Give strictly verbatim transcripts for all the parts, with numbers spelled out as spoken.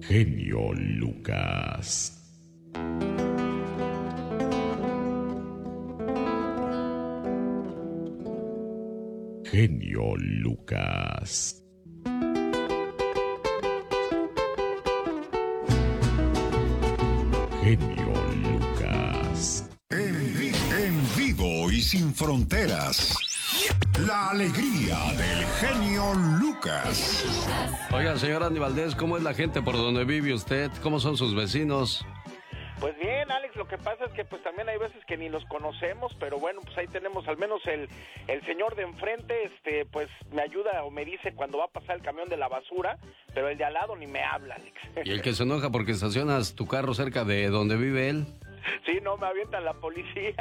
genio Lucas. Genio Lucas. Genio Lucas. En, vi- en vivo y sin fronteras. La alegría del genio Lucas. Oiga, señor Andy Valdés, ¿cómo es la gente por donde vive usted? ¿Cómo son sus vecinos? Pues bien, Alex, lo que pasa es que pues también hay veces que ni los conocemos, pero bueno, pues ahí tenemos al menos el, el señor de enfrente, este, pues me ayuda o me dice cuando va a pasar el camión de la basura, pero el de al lado ni me habla, Alex. ¿Y el que se enoja porque estacionas tu carro cerca de donde vive él? Sí, no, me avientan la policía.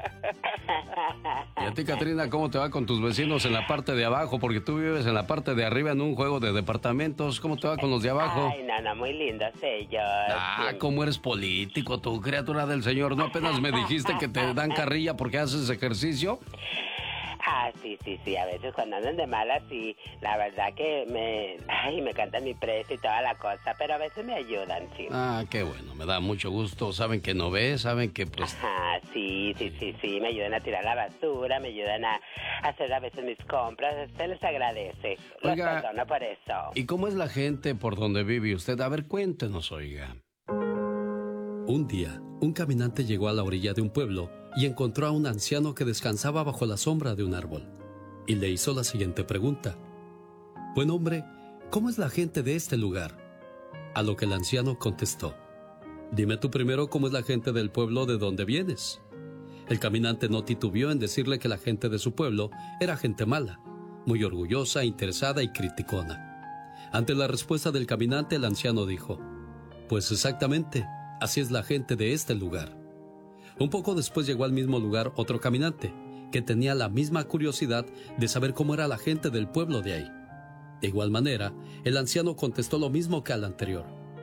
Y a ti, Catrina, ¿cómo te va con tus vecinos en la parte de abajo? Porque tú vives en la parte de arriba en un juego de departamentos. ¿Cómo te va con los de abajo? Ay, no, no, muy lindos ellos. Ah, ¿cómo eres político tú, criatura del Señor? ¿No apenas me dijiste que te dan carrilla porque haces ejercicio? Ah, sí, sí, sí, a veces cuando andan de malas, sí, la verdad que me, ay, me cantan mi precio y toda la cosa, pero a veces me ayudan, sí. Ah, qué bueno, me da mucho gusto. Saben que no ves, saben que pues... Ajá, sí, sí, sí, sí, me ayudan a tirar la basura, me ayudan a hacer a veces mis compras, se les agradece. Los Oiga, perdono por eso. ¿Y cómo es la gente por donde vive usted? A ver, cuéntenos, oiga. Un día, un caminante llegó a la orilla de un pueblo y encontró a un anciano que descansaba bajo la sombra de un árbol. Y le hizo la siguiente pregunta. Buen hombre, ¿cómo es la gente de este lugar? A lo que el anciano contestó. Dime tú primero cómo es la gente del pueblo de donde vienes. El caminante no titubeó en decirle que la gente de su pueblo era gente mala, muy orgullosa, interesada y criticona. Ante la respuesta del caminante, el anciano dijo, pues exactamente, así es la gente de este lugar. Un poco después llegó al mismo lugar otro caminante, que tenía la misma curiosidad de saber cómo era la gente del pueblo de ahí. De igual manera, el anciano contestó lo mismo que al anterior.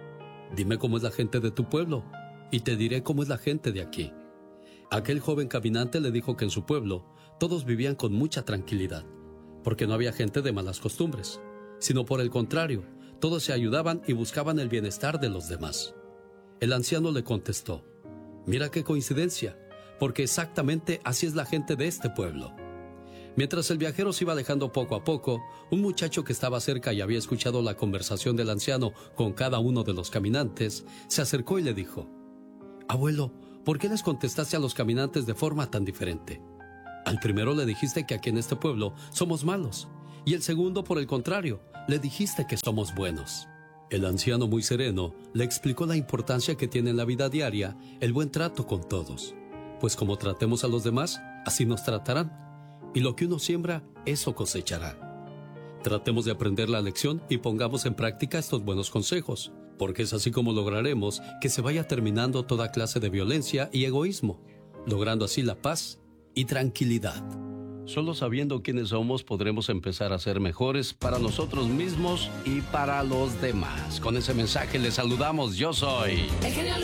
Dime cómo es la gente de tu pueblo, y te diré cómo es la gente de aquí. Aquel joven caminante le dijo que en su pueblo todos vivían con mucha tranquilidad, porque no había gente de malas costumbres, sino por el contrario, todos se ayudaban y buscaban el bienestar de los demás. El anciano le contestó, mira qué coincidencia, porque exactamente así es la gente de este pueblo. Mientras el viajero se iba alejando poco a poco, un muchacho que estaba cerca y había escuchado la conversación del anciano con cada uno de los caminantes, se acercó y le dijo, abuelo, ¿por qué les contestaste a los caminantes de forma tan diferente? Al primero le dijiste que aquí en este pueblo somos malos, y el segundo, por el contrario, le dijiste que somos buenos. El anciano, muy sereno, le explicó la importancia que tiene en la vida diaria el buen trato con todos, pues como tratemos a los demás, así nos tratarán, y lo que uno siembra, eso cosechará. Tratemos de aprender la lección y pongamos en práctica estos buenos consejos, porque es así como lograremos que se vaya terminando toda clase de violencia y egoísmo, logrando así la paz y tranquilidad. Solo sabiendo quiénes somos podremos empezar a ser mejores para nosotros mismos y para los demás. Con ese mensaje les saludamos. Yo soy... El genio